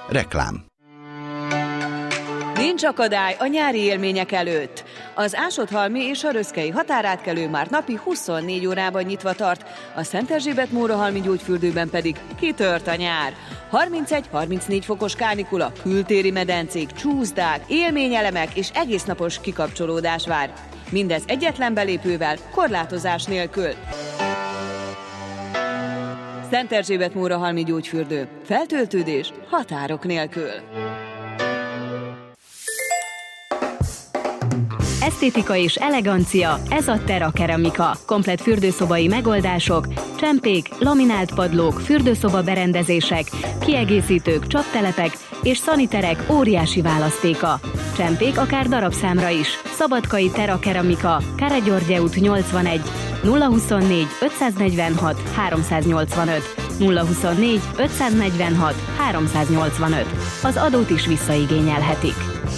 Reklám. Nincs akadály a nyári élmények előtt. Az Ásodhalmi és a Röszkei határátkelő már napi 24 órában nyitva tart, a Szent Erzsébet-Mórahalmi gyógyfürdőben pedig kitört a nyár. 31-34 fokos kánikula, kültéri medencék, csúszdák, élményelemek és egésznapos kikapcsolódás vár. Mindez egyetlen belépővel, korlátozás nélkül. Szent Erzsébet-Mórahalmi gyógyfürdő. Feltöltődés határok nélkül. Esztétika és elegancia, ez a Terra Keramika. Komplett fürdőszobai megoldások, csempék, laminált padlók, fürdőszoba berendezések, kiegészítők, csaptelepek és szaniterek óriási választéka. Csempék akár darabszámra is. Szabadkai Terra Keramika, Káregyörgye út 81, 024 546 385, 024 546 385. Az adót is visszaigényelhetik.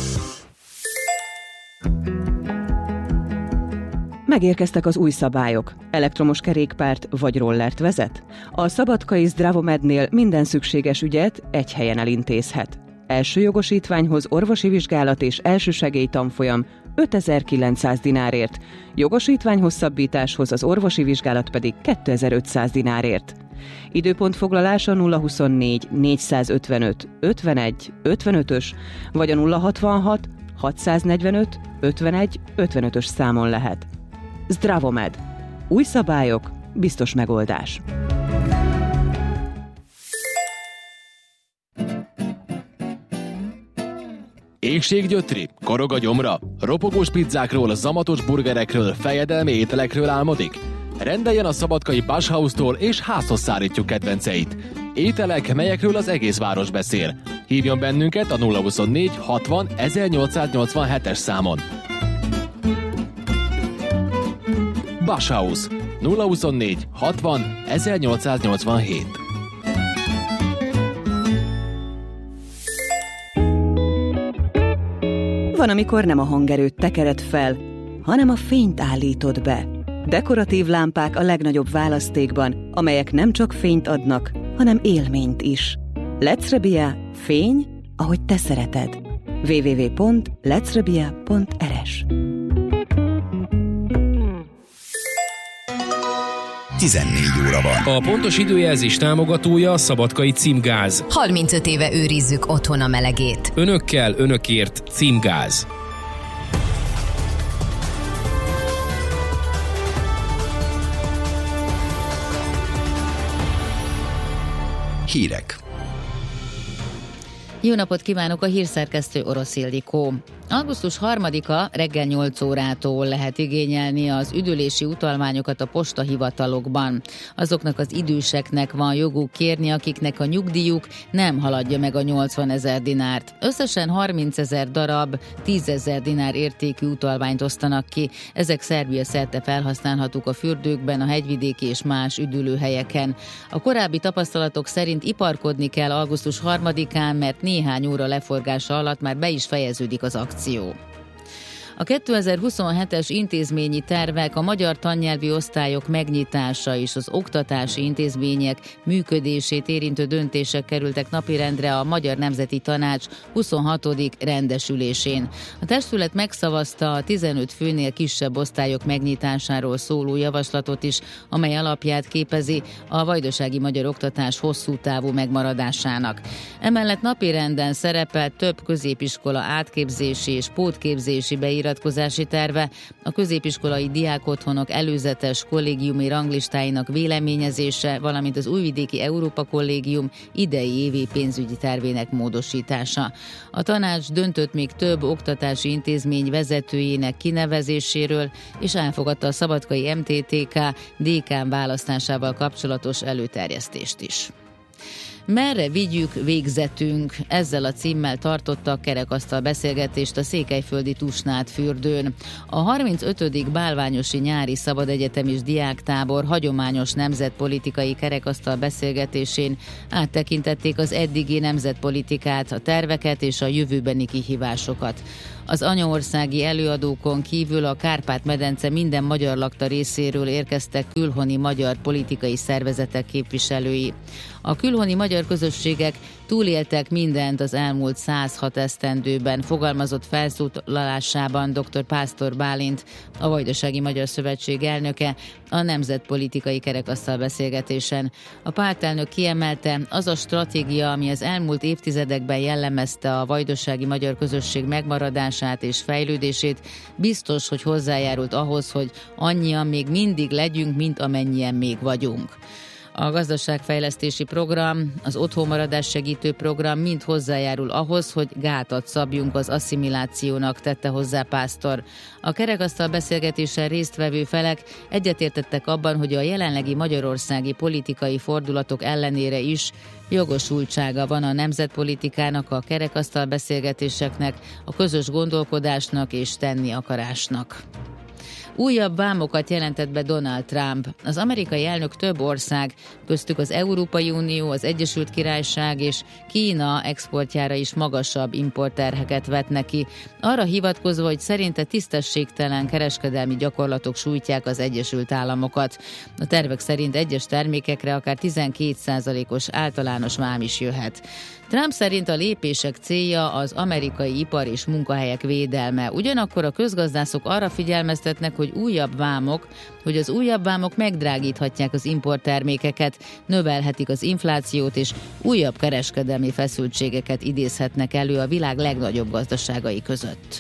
Megérkeztek az új szabályok. Elektromos kerékpárt vagy rollert vezet? A szabadkai Zdravomednél minden szükséges ügyet egy helyen elintézhet. Első jogosítványhoz orvosi vizsgálat és elsősegély tanfolyam 5900 dinárért, jogosítvány hosszabbításhoz az orvosi vizsgálat pedig 2500 dinárért. Időpont foglalása 024 455 51 55-ös vagy a 066 645 51 55-ös számon lehet. Zdravomed. Új szabályok, biztos megoldás. Éhséggyötri, korog a gyomra, ropogós pizzákról, zamatos burgerekről, fejedelmi ételekről álmodik? Rendeljen a szabadkai Bashausztól és házhoz szállítjuk kedvenceit. Ételek, melyekről az egész város beszél. Hívjon bennünket a 024 60 1887-es számon. Bashausz 024 60 1887. Van, amikor nem a hangerőt tekered fel, hanem a fényt állítod be. Dekoratív lámpák a legnagyobb választékban, amelyek nem csak fényt adnak, hanem élményt is. Lecrebia, fény, ahogy te szereted. www.lecrebia.rs 14 óra van. A pontos időjelzés támogatója a Szabadkai Címgáz. 35 éve őrizzük otthon a melegét. Önökkel, önökért Címgáz. Hírek. Jó napot kívánok, a hírszerkesztő Orosz Ildikó. Augusztus 3-a reggel 8 órától lehet igényelni az üdülési utalványokat a postahivatalokban. Azoknak az időseknek van joguk kérni, akiknek a nyugdíjuk nem haladja meg a 80 000 dinárt. Összesen 30 000 darab, 10 000 dinár értékű utalványt osztanak ki. Ezek Szerbia szerte felhasználhatók a fürdőkben, a hegyvidéki és más üdülőhelyeken. A korábbi tapasztalatok szerint iparkodni kell augusztus 3-án, mert néhány óra leforgása alatt már be is fejeződik az akció. A 2027-es intézményi tervek, a magyar tannyelvi osztályok megnyitása és az oktatási intézmények működését érintő döntések kerültek napirendre a Magyar Nemzeti Tanács 26. rendesülésén. A testület megszavazta a 15 főnél kisebb osztályok megnyitásáról szóló javaslatot is, amely alapját képezi a vajdasági magyar oktatás hosszú távú megmaradásának. Emellett napirenden szerepel több középiskola átképzési és pótképzési beiratkozási terve, a középiskolai diákotthonok előzetes kollégiumi ranglistáinak véleményezése, valamint az Újvidéki Európa Kollégium idei évi pénzügyi tervének módosítása. A tanács döntött még több oktatási intézmény vezetőjének kinevezéséről, és elfogadta a szabadkai MTTK dékán választásával kapcsolatos előterjesztést is. Merre vigyük végzetünk? Ezzel a címmel tartotta a kerekasztal beszélgetést a székelyföldi Tusnád fürdőn. A 35. bálványosi nyári szabadegyetemis diáktábor hagyományos nemzetpolitikai kerekasztal beszélgetésén áttekintették az eddigi nemzetpolitikát, a terveket és a jövőbeni kihívásokat. Az anyaországi előadókon kívül a Kárpát-medence minden magyar lakta részéről érkeztek külhoni magyar politikai szervezetek képviselői. A külhoni magyar közösségek túléltek mindent az elmúlt 106 esztendőben, fogalmazott felszólalásában dr. Pásztor Bálint, a Vajdasági Magyar Szövetség elnöke a nemzetpolitikai kerekasztal beszélgetésen. A pártelnök kiemelte, az a stratégia, ami az elmúlt évtizedekben jellemezte a vajdasági magyar közösség megmaradását és fejlődését, biztos, hogy hozzájárult ahhoz, hogy annyian még mindig legyünk, mint amennyien még vagyunk. A gazdaságfejlesztési program, az otthonmaradás segítő program mind hozzájárul ahhoz, hogy gátat szabjunk az asszimilációnak, tette hozzá Pásztor. A kerekasztal beszélgetésen résztvevő felek egyetértettek abban, hogy a jelenlegi magyarországi politikai fordulatok ellenére is jogosultsága van a nemzetpolitikának, a kerekasztal beszélgetéseknek, a közös gondolkodásnak és tenni akarásnak. Újabb vámokat jelentett be Donald Trump. Az amerikai elnök több ország, köztük az Európai Unió, az Egyesült Királyság és Kína exportjára is magasabb importterheket vet neki, arra hivatkozva, hogy szerinte tisztességtelen kereskedelmi gyakorlatok sújtják az Egyesült Államokat. A tervek szerint egyes termékekre akár 12%-os általános vám is jöhet. Trump szerint a lépések célja az amerikai ipar és munkahelyek védelme. Ugyanakkor a közgazdászok arra figyelmeztetnek, hogy az újabb vámok megdrágíthatják az importtermékeket, növelhetik az inflációt és újabb kereskedelmi feszültségeket idézhetnek elő a világ legnagyobb gazdaságai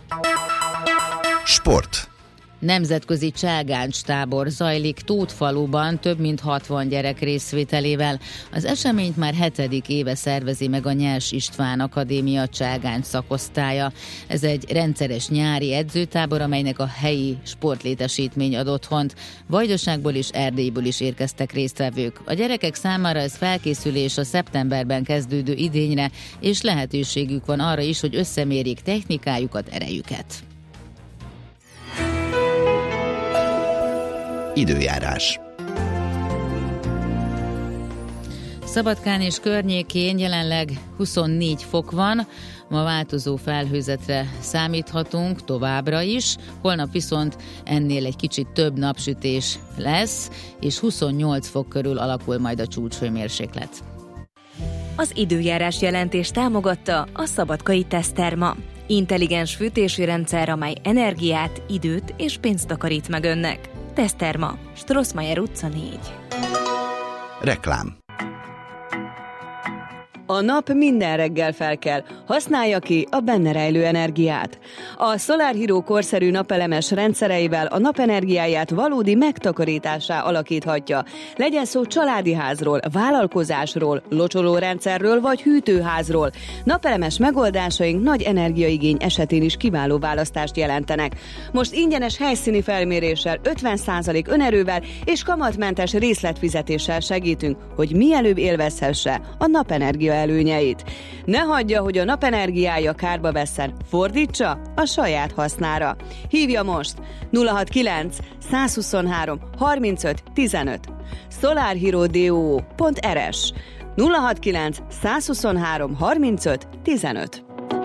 Sport. Nemzetközi cselgáncstábor zajlik Tótfaluban több mint 60 gyerek részvételével. Az eseményt már 7. éve szervezi meg a Nyers István Akadémia cselgáncs szakosztálya. Ez egy rendszeres nyári edzőtábor, amelynek a helyi sportlétesítmény ad otthont. Vajdaságból és Erdélyből is érkeztek résztvevők. A gyerekek számára ez felkészülés a szeptemberben kezdődő idényre, és lehetőségük van arra is, hogy összemérjék technikájukat, erejüket. Időjárás. Szabadkán és környékén jelenleg 24 fok van, ma változó felhőzetre számíthatunk továbbra is, holnap viszont ennél egy kicsit több napsütés lesz, és 28 fok körül alakul majd a csúcshőmérséklet. Az időjárás jelentés támogatta a Szabadkai Teszterma. Intelligens fűtési rendszer, amely energiát, időt és pénzt takarít meg önnek. Teszterma, Strossmayer utca 4. Reklám. A nap minden reggel felkel, használja ki a benne rejlő energiát. A Solar Hero korszerű napelemes rendszereivel a napenergiáját valódi megtakarításá alakíthatja. Legyen szó családi házról, vállalkozásról, locsolórendszerről vagy hűtőházról. Napelemes megoldásaink nagy energiaigény esetén is kiváló választást jelentenek. Most ingyenes helyszíni felméréssel, 50% önerővel és kamatmentes részletfizetéssel segítünk, hogy mielőbb élvezhesse a napenergia előnyeit. Ne hagyja, hogy a napenergiája kárba vesszen, fordítsa a saját hasznára. Hívja most 069 123 35 15 solarhero.rs 069 123 35 15.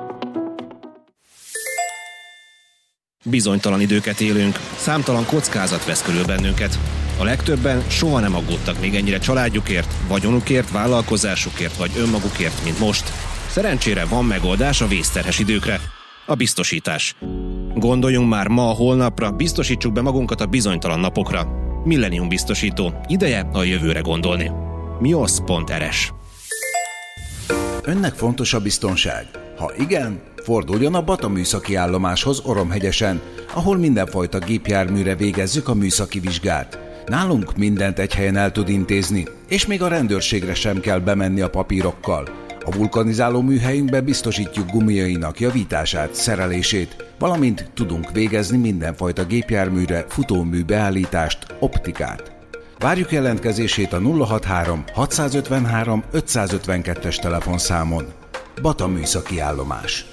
Bizonytalan időket élünk, számtalan kockázat vesz körül bennünket. A legtöbben soha nem aggódtak még ennyire családjukért, vagyonukért, vállalkozásukért vagy önmagukért, mint most. Szerencsére van megoldás a vészterhes időkre. A biztosítás. Gondoljunk már ma a holnapra, biztosítsuk be magunkat a bizonytalan napokra. Millennium biztosító. Ideje a jövőre gondolni. miosz.rs. Önnek fontos a biztonság? Ha igen, forduljon a Bata műszaki állomáshoz Oromhegyesen, ahol mindenfajta gépjárműre végezzük a műszaki vizsgát. Nálunk mindent egy helyen el tud intézni, és még a rendőrségre sem kell bemenni a papírokkal. A vulkanizáló műhelyünkben biztosítjuk gumiainak javítását, szerelését, valamint tudunk végezni mindenfajta gépjárműre futómű beállítást, optikát. Várjuk jelentkezését a 063 653 552-es telefonszámon. Bata műszaki állomás.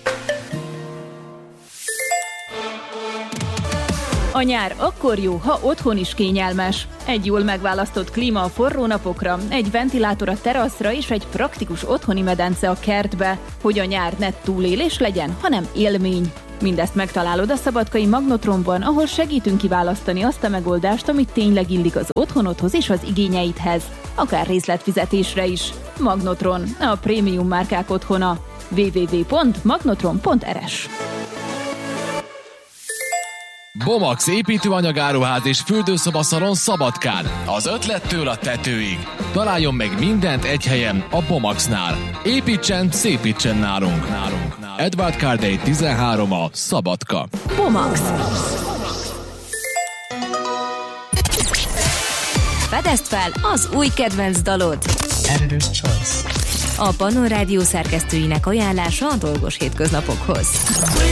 A nyár akkor jó, ha otthon is kényelmes. Egy jól megválasztott klíma a forró napokra, egy ventilátor a teraszra és egy praktikus otthoni medence a kertbe, hogy a nyár ne túlélés legyen, hanem élmény. Mindezt megtalálod a Szabadkai Magnotronban, ahol segítünk kiválasztani azt a megoldást, amit tényleg illik az otthonodhoz és az igényeidhez, akár részletfizetésre is. Magnotron, a prémium márkák otthona. www.magnotron.rs. Bomax építőanyagáruház és fürdőszobaszalon Szabadkán. Az ötlettől a tetőig. Találjon meg mindent egy helyen, a Bomaxnál. Építsen, szépítsen nálunk. Edward Cardey 13 a Szabadka. Bomax. Fedezd fel az új kedvenc dalod. Editor's Choice. A Pannon Rádió szerkesztőinek ajánlása a dolgos hétköznapokhoz.